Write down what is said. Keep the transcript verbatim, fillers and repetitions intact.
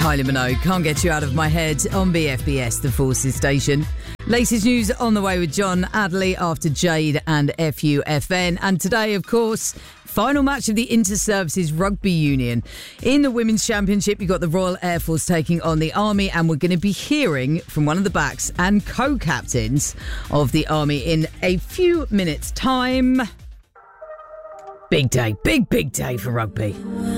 Kylie Minogue, Can't Get You Out of My Head on B F B S, the Forces station. Latest news on the way with John Adderley after Jade and F U F N. And today, of course, final match of the Inter-Services Rugby Union. In the Women's Championship, you've got the Royal Air Force taking on the Army, and we're going to be hearing from one of the backs and co-captains of the Army in a few minutes' time. Big day, big, big day for rugby.